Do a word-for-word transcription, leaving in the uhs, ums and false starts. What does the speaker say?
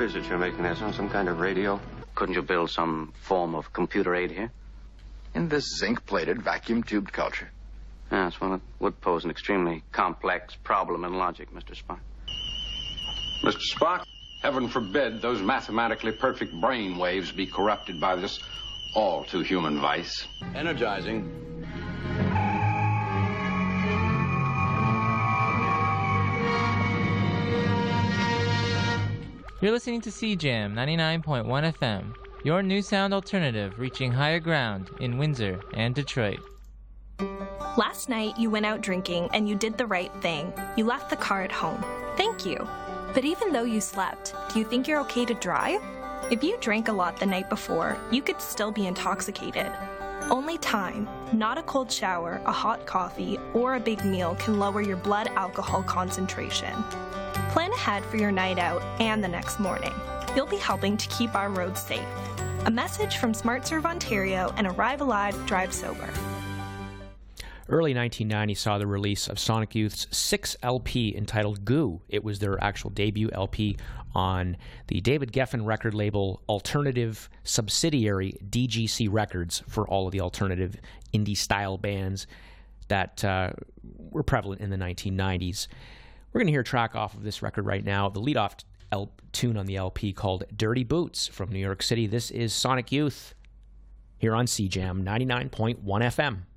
is it you're making this on? Some kind of radio? Couldn't you build some form of computer aid here? In this zinc-plated, vacuum-tubed culture. Yes, well, it would pose an extremely complex problem in logic, Mister Spock. Mister Spock, heaven forbid those mathematically perfect brain waves be corrupted by this all-too-human vice. Energizing. You're listening to C Jam ninety-nine point one F M, your new sound alternative reaching higher ground in Windsor and Detroit. Last night, you went out drinking and you did the right thing. You left the car at home. Thank you. But even though you slept, do you think you're okay to drive? If you drank a lot the night before, you could still be intoxicated. Only time, not a cold shower, a hot coffee, or a big meal can lower your blood alcohol concentration. Plan ahead for your night out and the next morning. You'll be helping to keep our roads safe. A message from SmartServe Ontario and Arrive Alive, Drive Sober. Early nineteen ninety saw the release of Sonic Youth's sixth L P entitled Goo. It was their actual debut L P on the David Geffen record label alternative subsidiary D G C Records for all of the alternative indie-style bands that uh, were prevalent in the nineteen nineties. We're going to hear a track off of this record right now, the lead-off L- tune on the L P called Dirty Boots from New York City. This is Sonic Youth here on C Jam ninety-nine point one F M.